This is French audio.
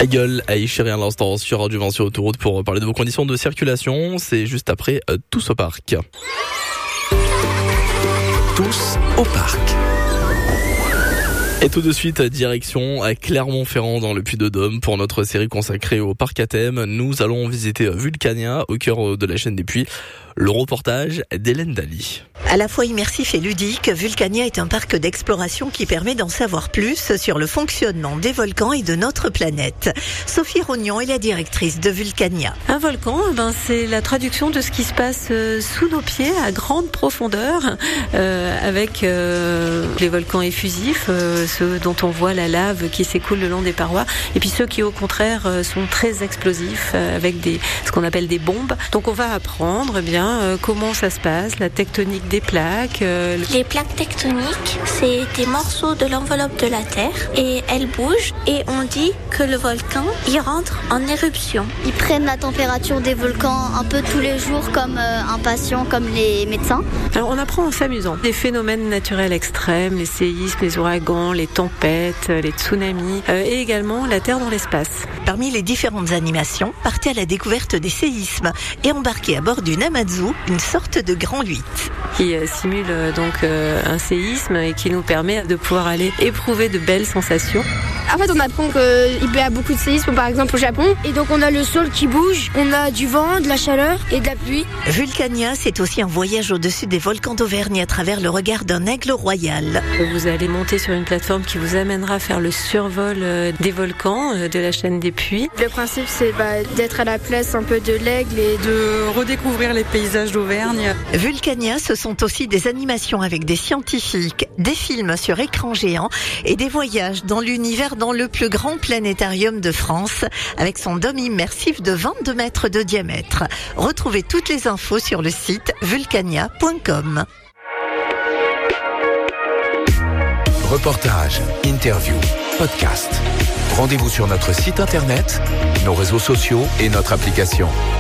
Gueule à Chéri à l'instant sur Radio 20 sur Autoroute pour parler de vos conditions de circulation. C'est juste après Tous au parc. Tous au parc. Et tout de suite, direction à Clermont-Ferrand dans le Puy-de-Dôme pour notre série consacrée au parc à thème. Nous allons visiter Vulcania au cœur de la chaîne des Puys. Le reportage d'Hélène Daly. À la fois immersif et ludique, Vulcania est un parc d'exploration qui permet d'en savoir plus sur le fonctionnement des volcans et de notre planète. Sophie Rognon est la directrice de Vulcania. Un volcan, c'est la traduction de ce qui se passe sous nos pieds à grande profondeur, avec les volcans effusifs, ceux dont on voit la lave qui s'écoule le long des parois, et puis ceux qui au contraire sont très explosifs, avec ce qu'on appelle des bombes. Donc on va apprendre comment ça se passe, la tectonique des plaques. Les plaques tectoniques, c'est des morceaux de l'enveloppe de la Terre et elles bougent et on dit que le volcan, il rentre en éruption. Ils prennent la température des volcans un peu tous les jours comme un patient, comme les médecins. Alors on apprend en s'amusant. Les phénomènes naturels extrêmes, les séismes, les ouragans, les tempêtes, les tsunamis et également la Terre dans l'espace. Parmi les différentes animations, partez à la découverte des séismes et embarquez à bord d'une Amazu, une sorte de grand 8. Qui simule donc un séisme et qui nous permet de pouvoir aller éprouver de belles sensations. En fait, on apprend qu'il peut y avoir beaucoup de séismes, par exemple au Japon. Et donc, on a le sol qui bouge, on a du vent, de la chaleur et de la pluie. Vulcania, c'est aussi un voyage au-dessus des volcans d'Auvergne à travers le regard d'un aigle royal. Vous allez monter sur une plateforme qui vous amènera à faire le survol des volcans de la chaîne des Puys. Le principe, c'est d'être à la place un peu de l'aigle et de redécouvrir les paysages d'Auvergne. Vulcania, ce sont aussi des animations avec des scientifiques, des films sur écran géant et des voyages dans l'univers dans le plus grand planétarium de France avec son dôme immersif de 22 mètres de diamètre. Retrouvez toutes les infos sur le site vulcania.com. Reportage, interview, podcast. Rendez-vous sur notre site internet, nos réseaux sociaux et notre application.